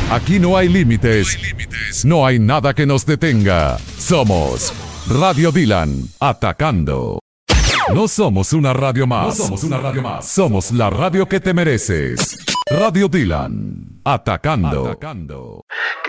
Aquí no hay límites. No hay nada que nos detenga. Somos Radio Dylan, atacando. No somos una radio más. Somos la radio que te mereces. Radio Dylan, atacando.